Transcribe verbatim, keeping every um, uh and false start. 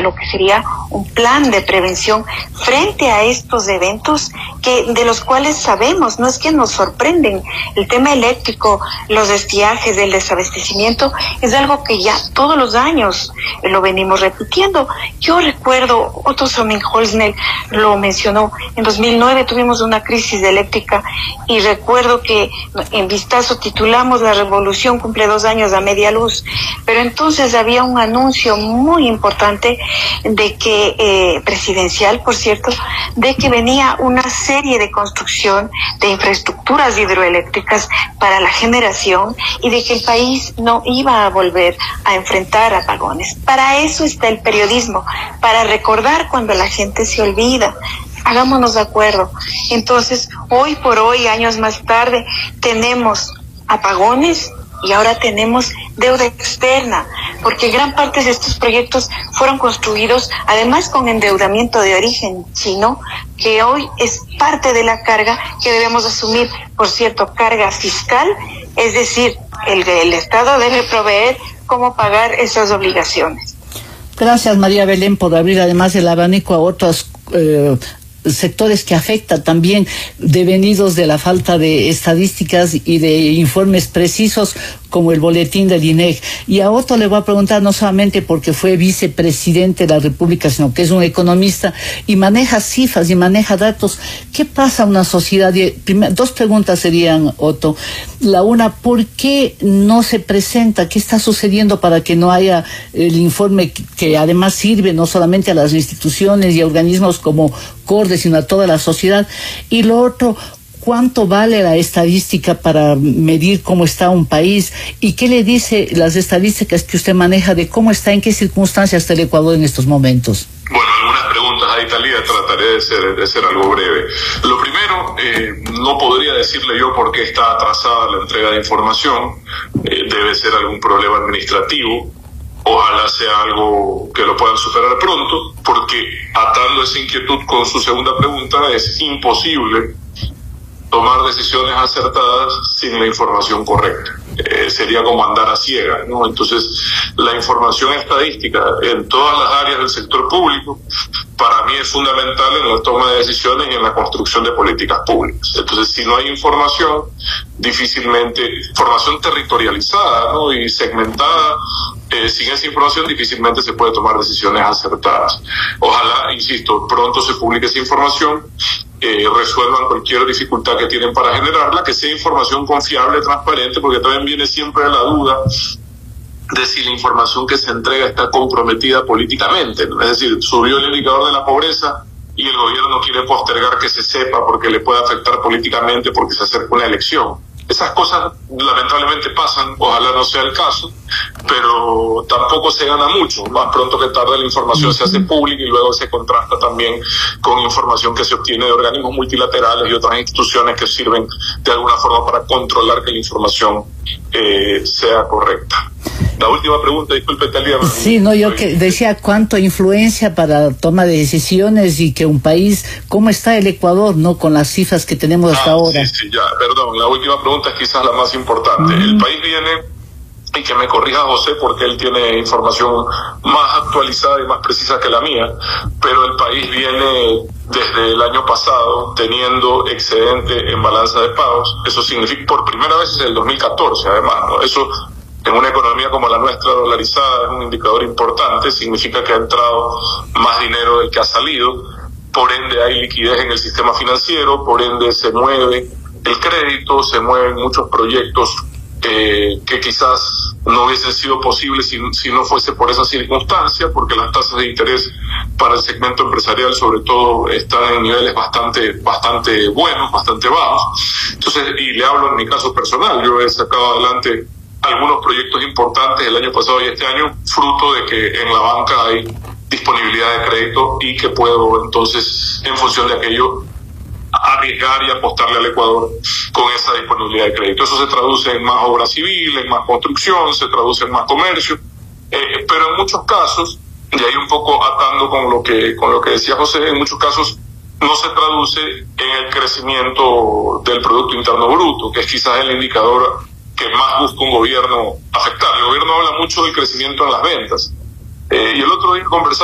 lo que sería un plan de prevención frente a estos eventos que de los cuales sabemos, no es que nos sorprenden. El tema eléctrico, los estiajes, el desabastecimiento, es algo que ya todos los años lo venimos repitiendo. Yo recuerdo, Otto Sonnenholzner lo mencionó, en dos mil nueve tuvimos una crisis eléctrica y recuerdo que en Vistazo titulamos La Revolución cumple dos años a media luz, pero entonces había un anuncio muy importante de que, eh, presidencial por cierto, de que venía una serie de construcción de infraestructuras hidroeléctricas para la generación y de que el país no iba a volver a enfrentar apagones. Para eso está el periodismo, para recordar cuando la gente se olvida. Hagámonos de acuerdo. Entonces, hoy por hoy, años más tarde, tenemos apagones y ahora tenemos deuda externa, porque gran parte de estos proyectos fueron construidos además con endeudamiento de origen chino, que hoy es parte de la carga que debemos asumir, por cierto, carga fiscal, es decir, el, el Estado debe proveer cómo pagar esas obligaciones. Gracias, María Belén, por abrir además el abanico a otros eh, sectores que afectan también, devenidos de la falta de estadísticas y de informes precisos, como el boletín del I N E G. Y a Otto le voy a preguntar, no solamente porque fue vicepresidente de la República, sino que es un economista y maneja cifras y maneja datos. ¿Qué pasa en una sociedad? Dos preguntas serían, Otto. La una, ¿por qué no se presenta? ¿Qué está sucediendo para que no haya el informe que, que además sirve no solamente a las instituciones y a organismos como CORDE, sino a toda la sociedad? Y lo otro, ¿cuánto vale la estadística para medir cómo está un país? ¿Y qué le dice las estadísticas que usted maneja de cómo está, en qué circunstancias está el Ecuador en estos momentos? Bueno, algunas preguntas ahí, Talía, trataré de ser, de ser algo breve. Lo primero, eh, no podría decirle yo por qué está atrasada la entrega de información. Eh, debe ser algún problema administrativo. Ojalá sea algo que lo puedan superar pronto, porque atando esa inquietud con su segunda pregunta, es imposible tomar decisiones acertadas sin la información correcta. Eh, sería como andar a ciegas, ¿no? Entonces, la información estadística en todas las áreas del sector público, para mí es fundamental en la toma de decisiones y en la construcción de políticas públicas. Entonces, si no hay información, difícilmente, información territorializada, ¿no?, y segmentada, eh, sin esa información difícilmente se puede tomar decisiones acertadas. Ojalá, insisto, pronto se publique esa información, eh, resuelvan cualquier dificultad que tienen para generarla, que sea información confiable, transparente, porque también viene siempre la duda de si la información que se entrega está comprometida políticamente, ¿no? Es decir, subió el indicador de la pobreza y el gobierno quiere postergar que se sepa porque le puede afectar políticamente porque se acerca una elección. Esas cosas lamentablemente pasan, ojalá no sea el caso, pero tampoco se gana mucho. Más pronto que tarde la información se hace pública y luego se contrasta también con información que se obtiene de organismos multilaterales y otras instituciones que sirven de alguna forma para controlar que la información eh, sea correcta. La última pregunta, disculpe, Talía. Sí, no, yo que decía cuánto influencia para toma de decisiones y que un país, ¿cómo está el Ecuador, no, con las cifras que tenemos hasta ah, ahora? Sí, sí, ya, perdón, la última pregunta es quizás la más importante. Mm. El país viene, y que me corrija José porque él tiene información más actualizada y más precisa que la mía, pero el país viene desde el año pasado teniendo excedente en balanza de pagos. Eso significa, por primera vez desde el dos mil catorce además, ¿no? Eso, en una economía como la nuestra dolarizada, es un indicador importante, significa que ha entrado más dinero del que ha salido, por ende hay liquidez en el sistema financiero, por ende se mueve el crédito, se mueven muchos proyectos eh, que quizás no hubiesen sido posibles si, si no fuese por esa circunstancia, porque las tasas de interés para el segmento empresarial sobre todo están en niveles bastante, bastante buenos, bastante bajos. Entonces, y le hablo en mi caso personal, yo he sacado adelante algunos proyectos importantes el año pasado y este año, fruto de que en la banca hay disponibilidad de crédito y que puedo entonces, en función de aquello, arriesgar y apostarle al Ecuador con esa disponibilidad de crédito. Eso se traduce en más obra civil, en más construcción, se traduce en más comercio, eh, pero en muchos casos, y ahí un poco atando con lo que con lo que decía José, en muchos casos no se traduce en el crecimiento del Producto Interno Bruto, que es quizás el indicador que más busca un gobierno afectar. El gobierno habla mucho del crecimiento en las ventas. Eh, y el otro día conversaba